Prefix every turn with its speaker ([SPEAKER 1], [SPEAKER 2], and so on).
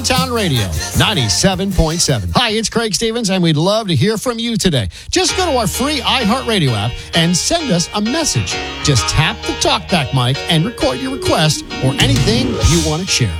[SPEAKER 1] Downtown Radio, 97.7. Hi, it's Craig Stevens, and we'd love to hear from you today. Just go to our free iHeartRadio app and send us a message. Just tap the talkback mic and record your request or anything you want to share.